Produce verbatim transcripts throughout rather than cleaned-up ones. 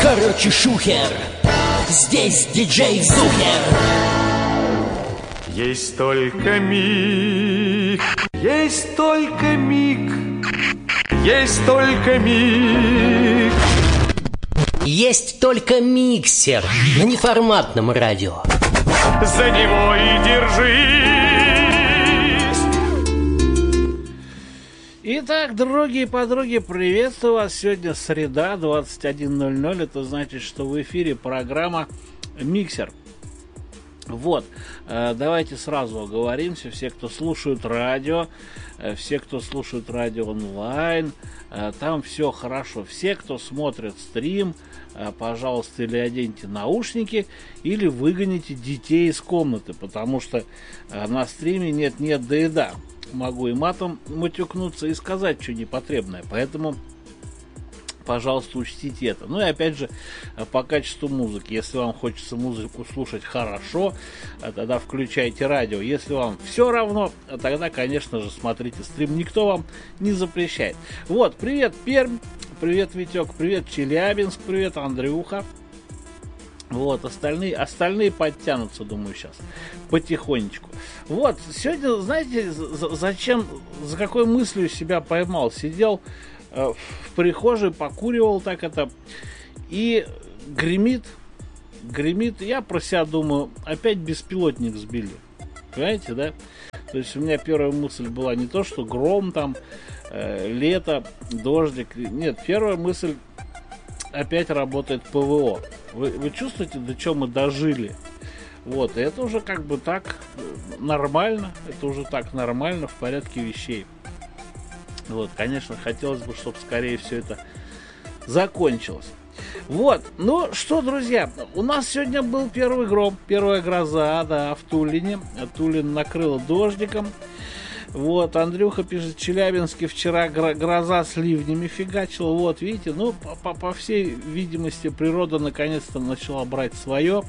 Короче, шухер, здесь диджей Зухер. Есть только миг, есть только миг, есть только миг. Есть только миксер на неформатном радио. За него и держись. Итак, дорогие подруги, приветствую вас. Сегодня среда, двадцать один ноль ноль. Это значит, что в эфире программа «Миксер». Вот, давайте сразу оговоримся. Все, кто слушают радио, все, кто слушают радио онлайн, там все хорошо. Все, кто смотрит стрим, пожалуйста, или оденьте наушники, или выгоните детей из комнаты, потому что на стриме нет-нет, да и да. Могу и матом матюкнуться и сказать что непотребное, поэтому, пожалуйста, учтите это. Ну и опять же, по качеству музыки. Если вам хочется музыку слушать хорошо, тогда включайте радио. Если вам все равно, тогда, конечно же, смотрите стрим. Никто вам не запрещает. Вот, привет, Пермь, привет, Витек, привет, Челябинск, привет, Андрюха. Вот, остальные, остальные подтянутся, думаю, сейчас, потихонечку. Вот, сегодня, знаете, за, зачем, за какой мыслью себя поймал? Сидел э, в прихожей, покуривал так это, и гремит, гремит, я про себя думаю, опять беспилотник сбили. Понимаете, да? То есть у меня первая мысль была не то, что гром там, э, лето, дождик. Нет, первая мысль, опять работает ПВО. Вы, вы чувствуете, до чего мы дожили? Вот, и это уже как бы так нормально, это уже так нормально, в порядке вещей. Вот, конечно, хотелось бы, чтобы скорее все это закончилось. Вот, ну что, друзья, у нас сегодня был первый гром, первая гроза, да, в Тулине. Тулин накрыло дождиком. Вот, Андрюха пишет, в Челябинске вчера гроза с ливнями фигачила. Вот, видите, ну, по, по всей видимости, природа наконец-то начала брать свое.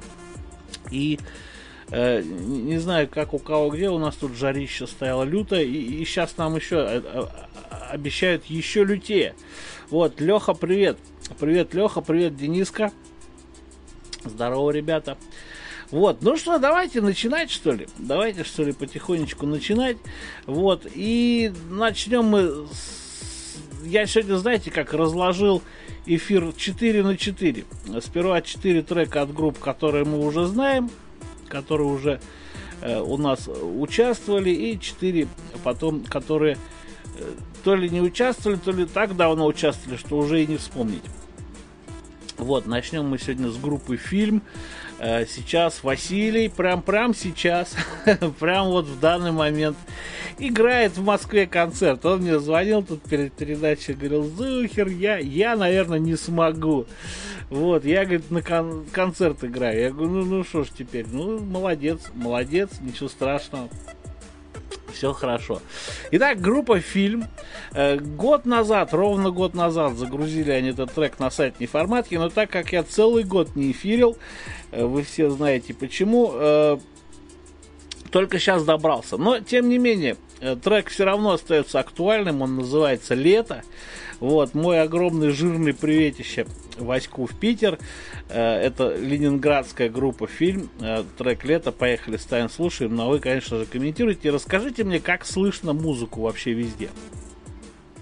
И э, не знаю, как у кого где, у нас тут жарище стояло лютое. И, и сейчас нам еще обещают еще лютее. Вот, Леха, привет. Привет, Леха, привет, Дениска. Здорово, ребята. Вот, ну что, давайте начинать, что ли? Давайте, что ли, потихонечку начинать. Вот, и начнем мы с... Я сегодня, знаете, как разложил эфир четыре на четыре. Сперва четыре трека от групп, которые мы уже знаем, которые уже э, у нас участвовали, и четыре потом, которые э, то ли не участвовали, то ли так давно участвовали, что уже и не вспомнить. Вот, начнем мы сегодня с группы «Фильм». Сейчас Василий, прям-прям сейчас, прям вот в данный момент играет в Москве концерт. Он мне звонил тут перед передачей, говорил, Зухер, я, я, наверное, не смогу. Вот, я, говорит, на кон- концерт играю. Я говорю, ну, ну что ж теперь, ну, молодец, молодец, ничего страшного. Все хорошо. Итак, группа «Фильм». Год назад, ровно год назад загрузили они этот трек на сайт Неформатки, но так как я целый год не эфирил, вы все знаете почему, только сейчас добрался. Но, тем не менее, трек все равно остается актуальным, он называется «Лето». Вот, мой огромный жирный приветище Ваську в Питер. Это ленинградская группа «Фильм». Трек «Лето». Поехали, ставим, слушаем. Ну, а вы, конечно же, комментируйте. Расскажите мне, как слышно музыку вообще везде.